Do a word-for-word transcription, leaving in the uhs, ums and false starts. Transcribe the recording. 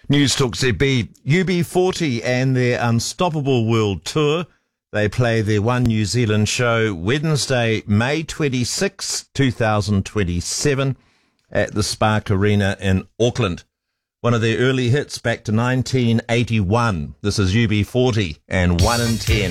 News Talk Z B, U B forty and their Unstoppable World Tour. They play their One New Zealand show Wednesday, May twenty-sixth, twenty twenty-seven at the Spark Arena in Auckland. One of their early hits back to nineteen eighty-one. This is U B forty and one in ten.